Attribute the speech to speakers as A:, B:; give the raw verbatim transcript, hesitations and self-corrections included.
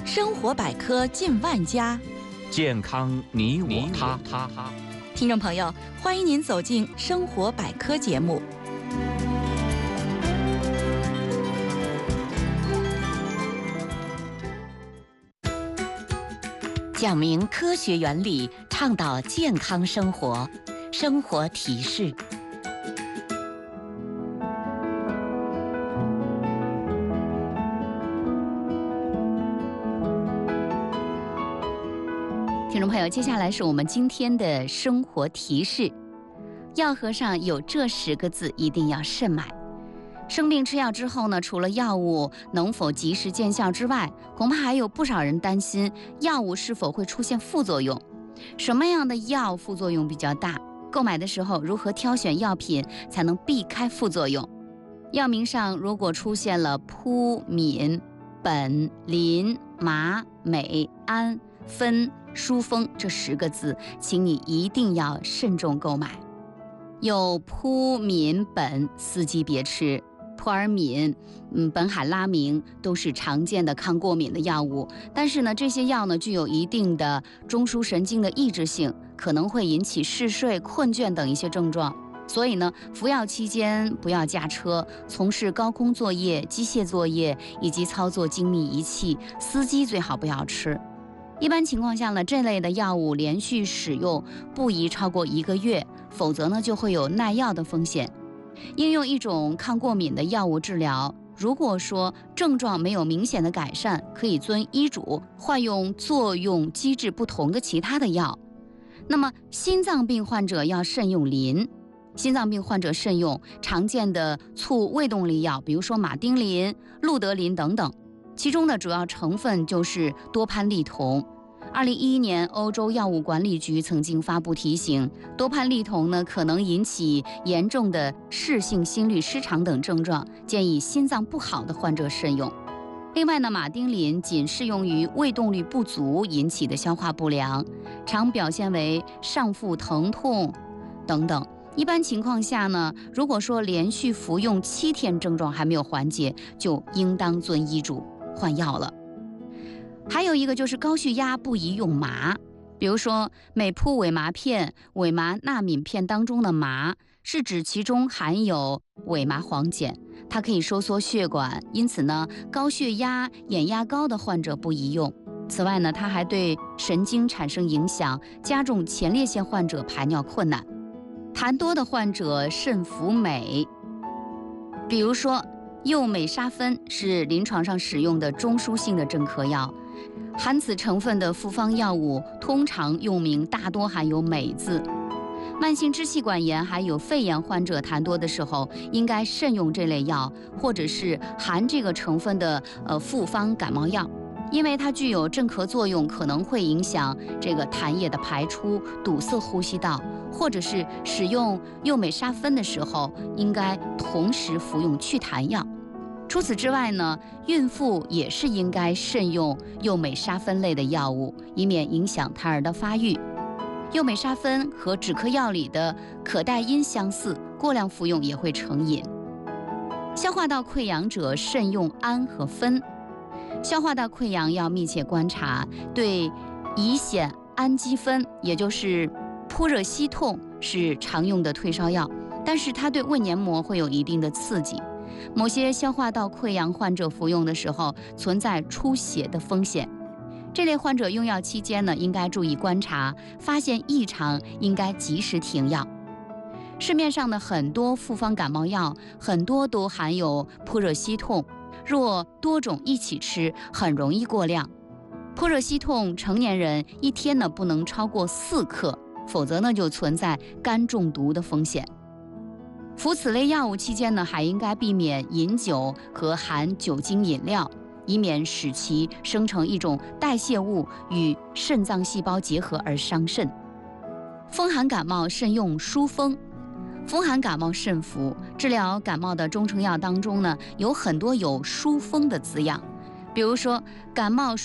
A: 生活百科近万家，
B: 健康你我他。
A: 听众朋友，欢迎您走进生活百科节目。讲明科学原理，倡导健康生活。生活提示。听众朋友，接下来是我们今天的生活提示。药盒上有这十个字，一定要慎买。生病吃药之后呢，除了药物能否及时见效之外，恐怕还有不少人担心药物是否会出现副作用。什么样的药副作用比较大？购买的时候如何挑选药品才能避开副作用？药名上如果出现了扑、敏、苯、磷、麻、镁、胺、酚、疏风这十个字，请你一定要慎重购买。有扑、敏、苯，司机别吃。扑尔敏、嗯、苯海拉明都是常见的抗过敏的药物，但是呢，这些药呢具有一定的中枢神经的抑制性，可能会引起嗜睡、困倦等一些症状。所以呢，服药期间不要驾车，从事高空作业、机械作业以及操作精密仪器，司机最好不要吃。一般情况下呢，这类的药物连续使用不宜超过一个月，否则呢就会有耐药的风险。应用一种抗过敏的药物治疗，如果说症状没有明显的改善，可以遵医嘱换用作用机制不同的其他的药。那么心脏病患者要慎用磷，心脏病患者慎用常见的促胃动力药，比如说马丁啉、路德林等等，其中的主要成分就是多潘利酮。二零一一年，欧洲药物管理局曾经发布提醒，多潘利酮呢可能引起严重的室性心律失常等症状，建议心脏不好的患者慎用。另外呢，马丁啉仅适用于胃动力不足引起的消化不良，常表现为上腹疼痛等等。一般情况下呢，如果说连续服用七天症状还没有缓解，就应当遵医嘱换药了。还有一个就是高血压不宜用麻，比如说美扑伪麻片、伪麻那敏片当中的麻，是指其中含有伪麻黄碱，它可以收缩血管，因此呢，高血压、眼压高的患者不宜用。此外呢，它还对神经产生影响，加重前列腺患者排尿困难。痰多的患者慎服镁，比如说右美沙芬是临床上使用的中枢性的镇咳药，含此成分的复方药物通常用名大多含有镁字。慢性支气管炎还有肺炎患者痰多的时候，应该慎用这类药，或者是含这个成分的呃复方感冒药，因为它具有镇咳作用，可能会影响这个痰液的排出，堵塞呼吸道。或者是使用右美沙芬的时候，应该同时服用祛痰药。除此之外呢，孕妇也是应该慎用右美沙芬类的药物，以免影响胎儿的发育。右美沙芬和止咳药里的可待因相似，过量服用也会成瘾。消化道溃疡者慎用氨和酚。消化道溃疡要密切观察，对乙酰氨基酚，也就是扑热息痛是常用的退烧药，但是它对胃黏膜会有一定的刺激。某些消化道溃疡患者服用的时候存在出血的风险。这类患者用药期间呢，应该注意观察，发现异常应该及时停药。市面上的很多复方感冒药，很多都含有扑热息痛，若多种一起吃，很容易过量。扑热息痛，成年人一天呢不能超过四克，否则呢就存在肝中毒的风险。服此类药物期间呢，还应该避免饮酒和含酒精饮料，以免使其生成一种代谢物与肾脏细胞结合而伤肾。风寒感冒慎用疏风。风寒感冒慎服，治疗感冒的中成药当中呢，有很多有疏风的字样，比如说感冒